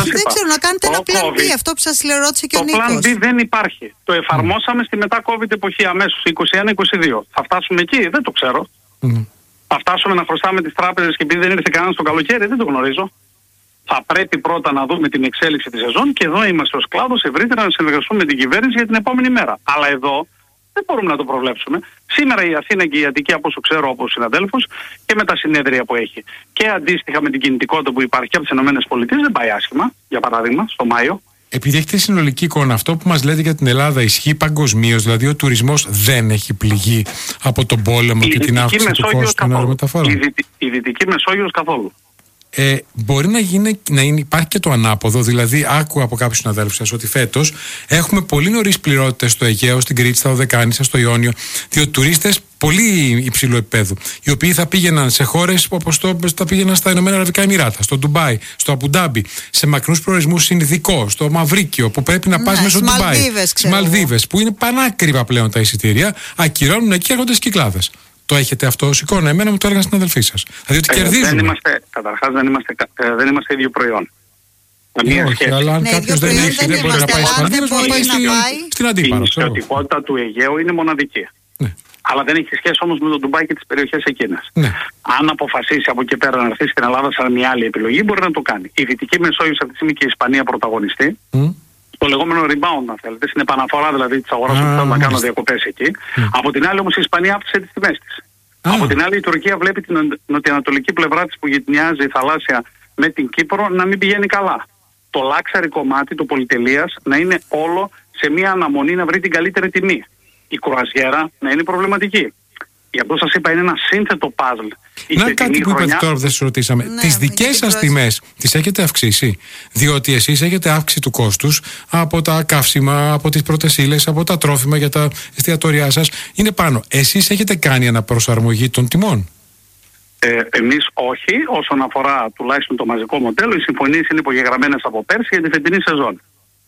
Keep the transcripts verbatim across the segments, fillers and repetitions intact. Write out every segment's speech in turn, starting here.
δεν είπα. ξέρω, να κάνετε το ένα plan COVID, B, αυτό που σας ρώτησε και ο Νίκος. Το plan B δεν υπάρχει. Το εφαρμόσαμε mm. στη μετά-COVID εποχή αμέσως, είκοσι ένα είκοσι δύο. Θα φτάσουμε εκεί, δεν το ξέρω. Mm. Θα φτάσουμε να χρωστάμε τις τράπεζες και επειδή δεν ήρθε κανένας το καλοκαίρι, δεν το γνωρίζω. Θα πρέπει πρώτα να δούμε την εξέλιξη της σεζόν και εδώ είμαστε ως κλάδος ευρύτερα να συνεργαστούμε με την κυβέρνηση για την επόμενη μέρα. Αλλά εδώ δεν μπορούμε να το προβλέψουμε. Σήμερα η Αθήνα και η Αττική, από όσο ξέρω από συναδέλφους και με τα συνέδρια που έχει και αντίστοιχα με την κινητικότητα που υπάρχει και από τις ΗΠΑ, δεν πάει άσχημα, για παράδειγμα, στο Μάιο. Επειδή έχετε συνολική εικόνα, αυτό που μας λέτε για την Ελλάδα ισχύει παγκοσμίως, δηλαδή ο τουρισμός δεν έχει πληγεί από τον πόλεμο η και την αύξηση του κόστου των αερομεταφορών. Η, δι, η Δυτική Μεσόγειος καθόλου. Ε, μπορεί να, γίνει, να είναι, υπάρχει και το ανάποδο, δηλαδή άκουγα από κάποιους συναδέλφους σας ότι φέτος έχουμε πολύ νωρίς πληρότητες στο Αιγαίο, στην Κρήτη, στα Οδεκάνησα, στο Ιόνιο, διότι τουρίστες πολύ υψηλού επίπεδου, οι οποίοι θα πήγαιναν σε χώρες όπως το, θα πήγαιναν στα Ηνωμένα Αραβικά Εμιράτα, στο Ντουμπάι, στο Αμπουντάμπι, σε μακρούς προορισμούς συνδικό, στο Μαυρίκιο, που πρέπει να πας ναι, μέσα στο Ντουμπάι, στις Μαλδίβες, που είναι πανάκριβα πλέον τα εισιτήρια, ακυρώνουν εκεί, έρχονται στις Κυκλάδες. Το έχετε αυτό ως εικόνα? Εμένα μου το έλεγαν συναδελφοί σας. Δηλαδή ότι ε, κερδίζουμε. Δεν είμαστε, καταρχάς δεν είμαστε, ε, δεν είμαστε ίδιο προϊόν. Ε, όχι, σχέση. Αλλά αν ναι, κάποιος δεν έχει, δεν μπορεί να πάει στις Μαλδίβες, μπορεί να πάει στην, στην Αντίπαρο. Η νησιωτικότητα του Αιγαίου είναι μοναδική. Ναι. Αλλά δεν έχει σχέση όμως με τον Ντουμπάι και τις περιοχές εκείνες. Ναι. Αν αποφασίσει από εκεί πέρα να έρθει στην Ελλάδα σαν μια άλλη επιλογή, μπορεί να το κάνει. Η Δυτική Μεσόγειος αυτή τη στιγμή και η Ισπανία πρωταγωνιστή. Mm. Το λεγόμενο rebound, αν θέλετε, στην επαναφορά δηλαδή της αγοράς που θέλουν να κάνουν διακοπές εκεί. Mm. Από την άλλη όμως η Ισπανία άφησε τις τιμές της. Ah. Από την άλλη η Τουρκία βλέπει την νοτιοανατολική πλευρά της που γυτνιάζει η θαλάσσια με την Κύπρο να μην πηγαίνει καλά. Το luxury κομμάτι του πολυτελείας να είναι όλο σε μια αναμονή να βρει την καλύτερη τιμή. Η κρουαζιέρα να είναι προβληματική. Γι' αυτό σας είπα είναι ένα σύνθετο puzzle. Να κάτι που είπατε τώρα που δεν σας ρωτήσαμε. Ναι, τις δικές σας τιμές τις έχετε αυξήσει? Διότι εσείς έχετε αύξηση του κόστους από τα καύσιμα, από τις πρώτες ύλες, από τα τρόφιμα για τα εστιατόρια σας. Είναι πάνω. Εσείς έχετε κάνει αναπροσαρμογή των τιμών? Ε, εμείς όχι. Όσον αφορά τουλάχιστον το μαζικό μοντέλο, οι συμφωνίες είναι υπογεγραμμένες από πέρσι για τη φετινή σεζόν.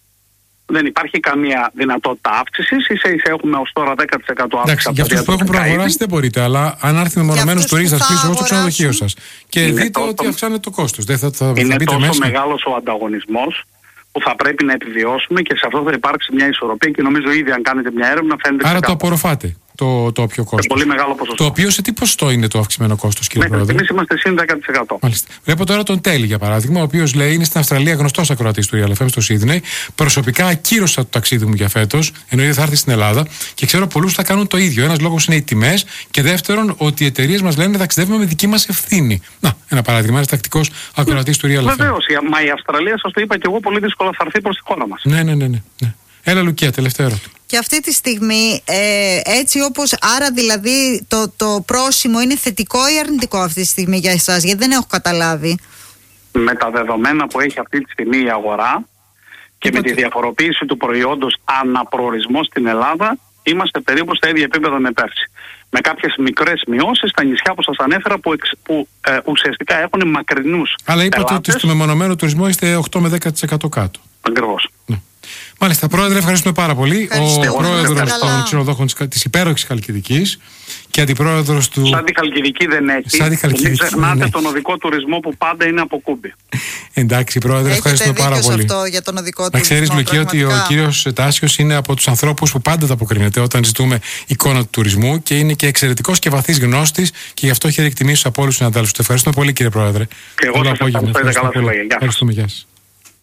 Δεν υπάρχει καμία δυνατότητα αύξησης. Ίσα ίσα έχουμε ως τώρα δέκα τοις εκατό αύξηση. Εντάξει, για αυτούς που έχουν προαγοράσει δεν μπορείτε, αλλά αν έρθει μεμονωμένος τουρίστας πίσω στο ξενοδοχείο σας και είναι δείτε τόσο... ότι αυξάνεται το κόστος. Δεν θα, θα, είναι θα τόσο μέσα. μεγάλος ο ανταγωνισμός που θα πρέπει να επιβιώσουμε και σε αυτό θα υπάρξει μια ισορροπία και νομίζω ήδη αν κάνετε μια έρευνα φαίνεται. Άρα το απορροφάτε το, το όποιο κόστος. Πολύ μεγάλο ποσοστό. Το οποίο σε τι ποσοστό είναι το αυξημένο κόστος, κύριε Μέχρι Πρόεδρε? εμείς είμαστε συν δέκα τοις εκατό. Μάλιστα. Βλέπω τώρα τον Τέλη για παράδειγμα, ο οποίος λέει είναι στην Αυστραλία γνωστός ακροατής του Real εφ εμ στο Σίδνεϊ. Προσωπικά ακύρωσα το ταξίδι μου για φέτος, εννοείται θα έρθει στην Ελλάδα και ξέρω πολλούς θα κάνουν το ίδιο. Ένας λόγος είναι οι τιμές και δεύτερον ότι οι εταιρείες μας λένε ταξιδεύουμε με δική μας ευθύνη. Να, ένα παράδειγμα, ένας τακτικός ακροατής του Real εφ εμ. Βεβαίως, μα η Αυστραλία, σας το είπα και εγώ, πολύ δύσκολα θα έρθει προς τη χώρα μας. Ναι, ναι, ναι, ναι. ναι. Έλα Λουκία, τελευταίο ερώτημα. Και αυτή τη στιγμή ε, έτσι όπως, άρα δηλαδή το, το πρόσημο είναι θετικό ή αρνητικό αυτή τη στιγμή για εσάς? Γιατί δεν έχω καταλάβει. Με τα δεδομένα που έχει αυτή τη στιγμή η αγορά και Είπατε. με τη διαφοροποίηση του προϊόντος αναπροορισμό στην Ελλάδα, είμαστε περίπου στα ίδια επίπεδα με πέρσι. Με κάποιες μικρές μειώσεις στα νησιά που σας ανέφερα που, εξ, που ε, ουσιαστικά έχουν μακρινούς. Αλλά είπατε πελάτες. Ότι στο μεμονωμένο τουρισμό είστε οκτώ με δέκα τοις εκατό κάτω. Ακριβώς. Ναι. Μάλιστα, Πρόεδρε, ευχαριστούμε πάρα πολύ. Ευχαριστώ. Ο Πρόεδρος των Ξενοδόχων της υπέροχης Χαλκιδικής και Αντιπρόεδρος του. Σαν τη Χαλκιδική δεν έχει. Μην ξεχνάτε τον οδικό τουρισμό που πάντα είναι από Κούμπη. Εντάξει, Πρόεδρε, ευχαριστούμε πάρα πολύ. Αυτό για τον οδικό να ξέρεις, Λουκία, ότι ο κύριος Τάσιος είναι από τους ανθρώπους που πάντα τα αποκρίνεται όταν ζητούμε εικόνα του τουρισμού και είναι και εξαιρετικός και βαθύς γνώστης και γι' αυτό έχει εκτιμήσει από όλους τους συναδέλφους. Του ευχαριστούμε πολύ, κύριε Πρόεδρε. Και εγώ σας ευχαριστώ. Ευχαριστούμε, γεια σας.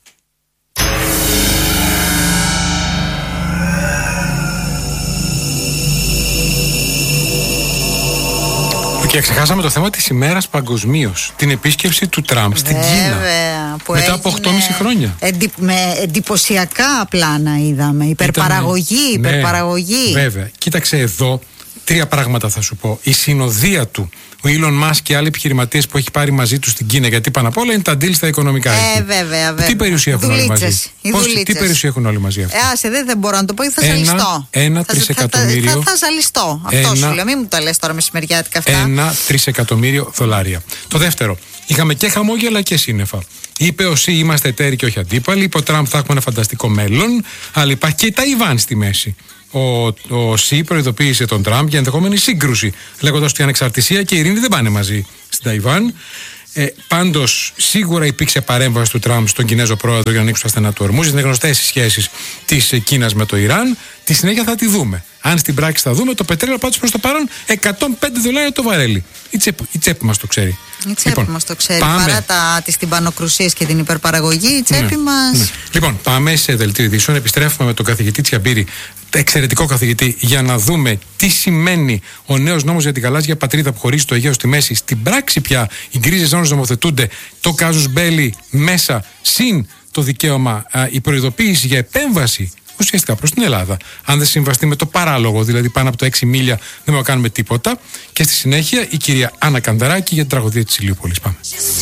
Και ξεχάσαμε το θέμα της ημέρας παγκοσμίως. Την επίσκεψη του Τραμπ στην Κίνα. Που μετά από οκτώ και μισή χρόνια. Εντι, με εντυπωσιακά πλάνα είδαμε. Υπερπαραγωγή, Ήταν, υπερπαραγωγή. Ναι, βέβαια. Κοίταξε εδώ, τρία πράγματα θα σου πω. Η συνοδεία του, ο Elon Musk και άλλοι επιχειρηματίες που έχει πάρει μαζί του στην Κίνα, γιατί πάνω απ' όλα είναι τα deal στα οικονομικά. Ε, βέβαια, βέβαια. Τι περιουσία έχουν όλοι μαζί? Πώς, τι περιουσία έχουν όλοι μαζί αυτοί? Ε, άσε, δεν, δεν μπορώ να το πω, θα ένα, ζαλιστώ. Ένα θα, τρισεκατομμύριο. Θα, θα, θα ζαλιστώ. Αυτό ένα, σου λέω, μην μου τα λες τώρα μεσημεριάτικα αυτά. Ένα τρισεκατομμύριο δολάρια. Το δεύτερο, είχαμε και χαμόγελα και σύννεφα. Είπε ο Σι, είμαστε εταίροι και όχι αντίπαλοι. Είπε ο Τραμπ, θα έχουμε ένα φανταστικό μέλλον. Αλλά υπάρχει και η Ταϊβάν στη μέση. Ο, ο Σι προειδοποίησε τον Τραμπ για ενδεχόμενη σύγκρουση, λέγοντας ότι η ανεξαρτησία και η ειρήνη δεν πάνε μαζί στην Ταϊβάν. Ε, πάντως, σίγουρα υπήρξε παρέμβαση του Τραμπ στον Κινέζο πρόεδρο για να ανοίξουν τα στενά του Ορμούζ. Είναι γνωστές οι σχέσεις της Κίνας με το Ιράν. Τη συνέχεια θα τη δούμε. Αν στην πράξη θα δούμε, το πετρέλαιο πάντως προς το παρόν εκατόν πέντε δολάρια το βαρέλι. Η τσέπη, η τσέπη μας το ξέρει. Η τσέπη λοιπόν, μας το ξέρει. Πάμε. Παρά τα, τις τυμπανοκρουσίες και την υπερπαραγωγή, η τσέπη ναι, μας. Ναι. Λοιπόν, πάμε σε δελτίο ειδήσεων. Επιστρέφουμε με τον καθηγητή Τσιαμπύρη, εξαιρετικό καθηγητή, για να δούμε τι σημαίνει ο νέος νόμος για την γαλάζια πατρίδα που χωρίζει το Αιγαίο στη μέση. Στην πράξη πια οι γκρίζες ζώνες νομοθετούνται, το κάζους μπέλι μέσα, συν το δικαίωμα, α, η προειδοποίηση για επέμβαση ουσιαστικά προς την Ελλάδα. Αν δεν συμβαστεί με το παράλογο, δηλαδή πάνω από τα έξι μίλια, δεν μπορούμε να κάνουμε τίποτα. Και στη συνέχεια η κυρία Άννα Κανδαράκη για την τραγωδία της Ηλιούπολης. Πάμε.